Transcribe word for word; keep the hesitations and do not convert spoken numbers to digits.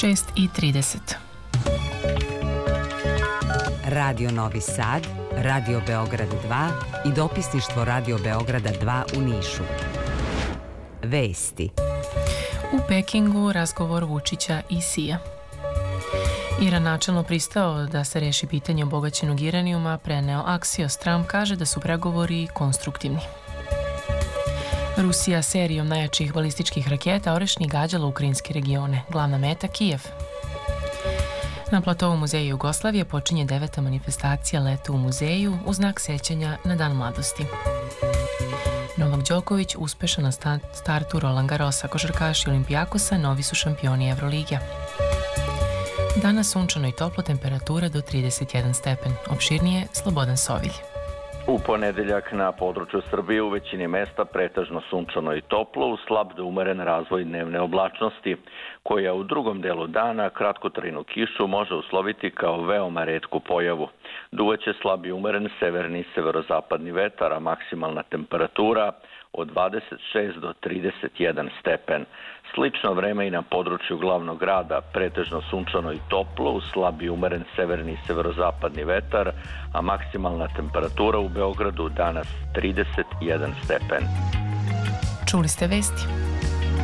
šest i trideset. Radio Novi Sad, Radio Beograd dva i dopisništvo Radio Beograda dva u Nišu. Vesti. U Pekingu razgovor Vučića i Sija. Iran načelno pristao da se reši pitanje obogaćenog uranijuma, preneo Axios. Trump kaže da su pregovori konstruktivni. Rusija serijom najjačih balističkih raketa orešnih gađala ukrajinske regione. Glavna meta Kijev. Na platovu Muzeja Jugoslavije počinje deveta manifestacija Leto u muzeju u znak sećanja na Dan mladosti. Novak Đoković uspešan na startu Roland Garrosa. Košarkaši Olimpijakosa novi su šampioni Evrolige. Danas sunčano i toplo, temperatura do trideset jedan stepen. Opširnije Slobodan Sovilj. U ponedeljak na području Srbije u većini mesta pretežno sunčano i toplo uz slab do umeren razvoj dnevne oblačnosti, koja u drugom delu dana kratkotrajnu kišu može usloviti kao veoma retku pojavu. Duvaće slab i umeren severni i severozapadni vetar, a maksimalna temperatura od dvadeset šest do trideset jedan stepen. Slično vreme i na području glavnog grada, pretežno sunčano i toplo, uz slab i umeren severni i severozapadni vetar, a maksimalna temperatura u Beogradu danas trideset jedan stepen. Čuli ste vesti.